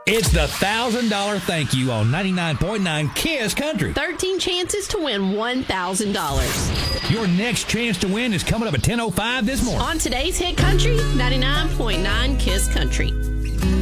It's the $1,000 thank you on 99.9 KISS Country. 13 chances to win $1,000. Your next chance to win is coming up at 10:05 this morning. On today's Hit Country, 99.9 KISS Country.